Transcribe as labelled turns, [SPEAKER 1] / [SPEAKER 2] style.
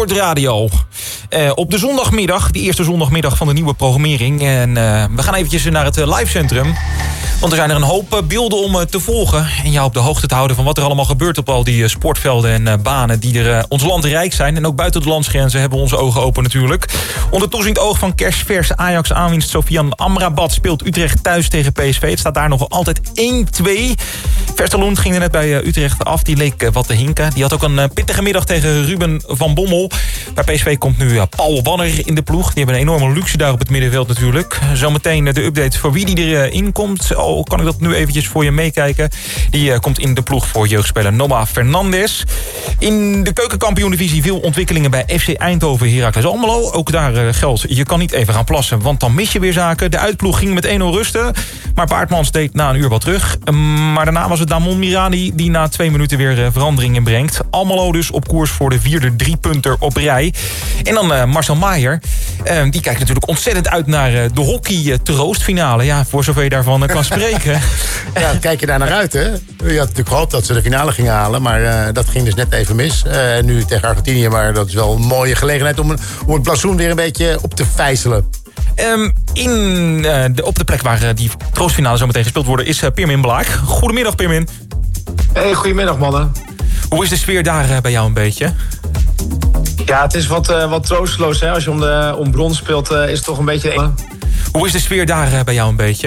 [SPEAKER 1] Sportradio. Op de zondagmiddag, de eerste zondagmiddag van de nieuwe programmering. En we gaan eventjes naar het livecentrum. Want er zijn er een hoop beelden om te volgen. En jou op de hoogte te houden van wat er allemaal gebeurt op al die sportvelden en banen die er ons land rijk zijn. En ook buiten de landsgrenzen hebben we onze ogen open natuurlijk. Onder toezicht oog van kersverse Ajax aanwinst Sofian Amrabat speelt Utrecht thuis tegen PSV. Het staat daar nog altijd 1-2. Versterloen ging er net bij Utrecht af. Die leek wat te hinken. Die had ook een pittige middag tegen Ruben van Bommel. Bij PSV komt nu Paul Wanner in de ploeg. Die hebben een enorme luxe daar op het middenveld natuurlijk. Zometeen de update voor wie die erin komt. Kan ik dat nu eventjes voor je meekijken. Die komt in de ploeg voor jeugdspeler Noah Fernandes. In de keukenkampioen-divisie veel ontwikkelingen bij FC Eindhoven Heracles Almelo. Ook daar geldt, je kan niet even gaan plassen, want dan mis je weer zaken. De uitploeg ging met 1-0 rusten. Maar Baartmans deed na een uur wat terug. Maar daarna was het Damon Mirani die na 2 minuten weer verandering inbrengt. Almelo dus op koers voor de 4e 3-punter op rij. En dan Marcel Maier. Die kijkt natuurlijk ontzettend uit naar de hockey-troostfinale. Ja, voor zover je daarvan kan spreken.
[SPEAKER 2] Ja, kijk je daar naar uit, hè? Je had natuurlijk gehoopt dat ze de finale gingen halen. Maar dat ging dus net even mis. Nu tegen Argentinië, maar dat is wel een mooie gelegenheid om het blazoen weer een beetje op te vijzelen.
[SPEAKER 1] Op de plek waar die troostfinale zo meteen gespeeld worden is Pirmin Blaak. Goedemiddag, Pirmin.
[SPEAKER 3] Hey, goedemiddag, mannen.
[SPEAKER 1] Hoe is de sfeer daar bij jou een beetje?
[SPEAKER 3] Ja, het is wat troosteloos, hè. Als je om brons speelt, is het toch een beetje...
[SPEAKER 1] Hoe is de sfeer daar bij jou een beetje?